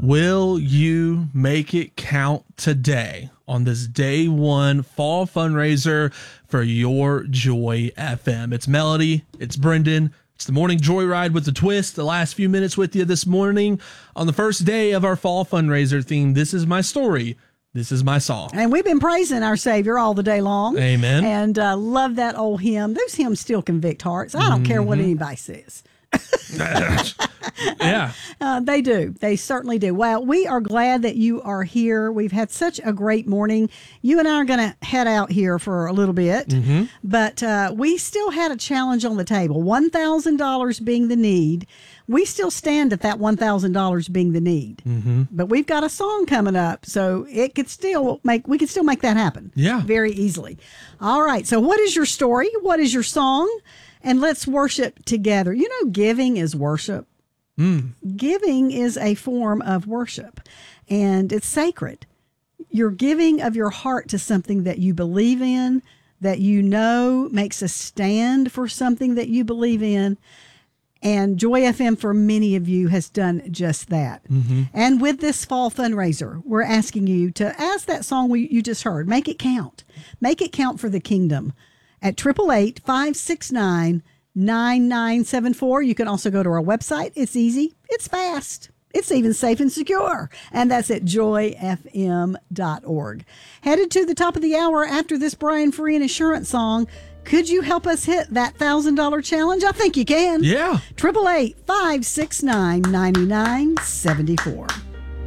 Will you make it count today on this day one fall fundraiser for Your Joy FM? It's Melody. It's Brendan. It's the morning joyride with the twist. The last few minutes with you this morning on the first day of our fall fundraiser theme. This is my story. This is my song. And we've been praising our Savior all the day long. Amen. And love that old hymn. Those hymns still convict hearts. I don't care what anybody says. Yeah. They do. They certainly do. Well, we are glad that you are here. We've had such a great morning. You and I are going to head out here for a little bit, but we still had a challenge on the table. $1,000 being the need. We still stand at that $1,000 being the need, but we've got a song coming up, so we could still make that happen. Yeah, very easily. All right. So, what is your story? What is your song? And let's worship together. You know, giving is worship. Giving is a form of worship, and it's sacred. You're giving of your heart to something that you believe in, that you know makes a stand for something that you believe in. And Joy FM, for many of you, has done just that. And with this fall fundraiser, we're asking you to ask that song you just heard. Make it count. Make it count for the kingdom. At 888-569-9974. You can also go to our website. It's easy. It's fast. It's even safe and secure. And that's at joyfm.org. Headed to the top of the hour after this Brian Free and Assurance song. Could you help us hit that $1,000 challenge? I think you can. Yeah. 888-569-9974.